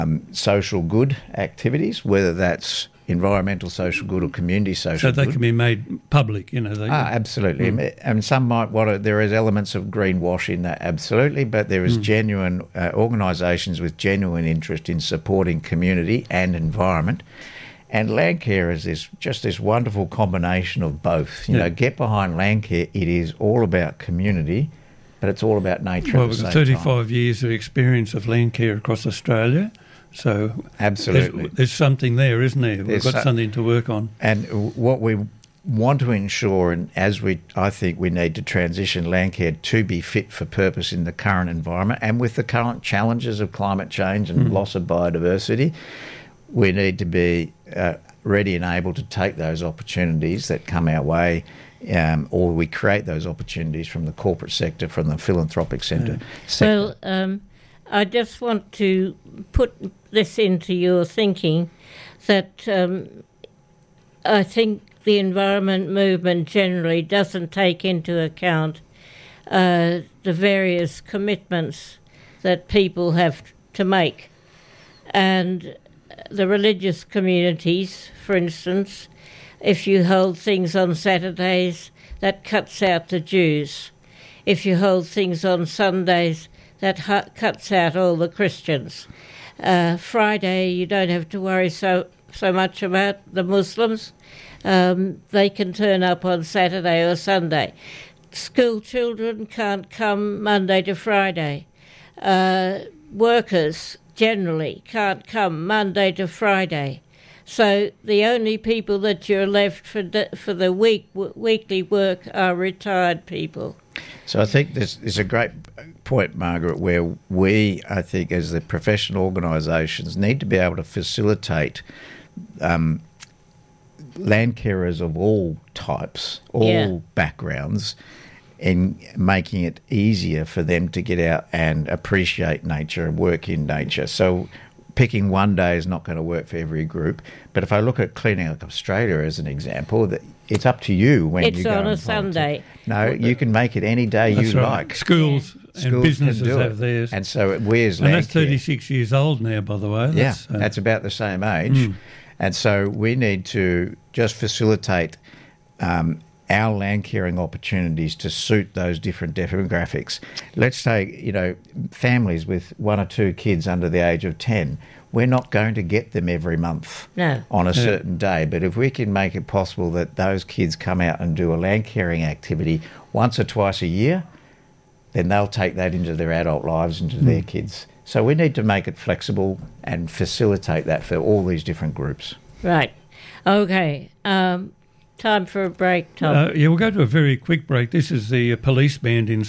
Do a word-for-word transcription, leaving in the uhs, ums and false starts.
social good activities, whether that's environmental social good or community social So they good. can be made public, you know. They, Ah, absolutely. Mm. And some might want to, there is elements of greenwash in that, absolutely, but there is mm. genuine uh, organisations with genuine interest in supporting community and environment. And Landcare is this just this wonderful combination of both. You yeah. know, get behind Landcare, it is all about community, but it's all about nature. Well, at the with same thirty-five time. years of experience of Landcare across Australia, so absolutely, there's, there's something there, isn't there? We've there's got so, something to work on. And what we want to ensure, and as we, I think we need to transition Landcare to be fit for purpose in the current environment and with the current challenges of climate change and mm. loss of biodiversity, we need to be uh, ready and able to take those opportunities that come our way, um, or we create those opportunities from the corporate sector, from the philanthropic centre. Yeah. sector. Well, um, I just want to put this into your thinking that um, I think the environment movement generally doesn't take into account uh, the various commitments that people have to make. And the religious communities, for instance, if you hold things on Saturdays, that cuts out the Jews. If you hold things on Sundays, that hu- cuts out all the Christians. Uh, Friday, you don't have to worry so so much about the Muslims. Um, they can turn up on Saturday or Sunday. School children can't come Monday to Friday. Uh, workers generally can't come Monday to Friday. So the only people that you're left for the, for the week w- weekly work are retired people. So I think this is a great point, Margaret, where we, I think, as the professional organisations, need to be able to facilitate um, land carers of all types, all yeah. backgrounds, in making it easier for them to get out and appreciate nature and work in nature. So picking one day is not going to work for every group. But if I look at Cleaning Up Australia as an example, that it's up to you when it's you go. It's on a Sunday. No, you can make it any day that's you right. like. Schools yeah. and Schools businesses have it. theirs. And so we as And that's Landcare, thirty-six years old now, by the way. That's, yeah, uh, that's about the same age. Mm. And so we need to just facilitate um, our land caring opportunities to suit those different demographics. Let's take, you know, families with one or two kids under the age of ten. We're not going to get them every month no. on a yeah. certain day. But if we can make it possible that those kids come out and do a land caring activity once or twice a year, then they'll take that into their adult lives, into mm. their kids. So we need to make it flexible and facilitate that for all these different groups. Right. Okay. Um, time for a break, Tom. Uh, yeah, we'll go to a very quick break. This is the uh, police band in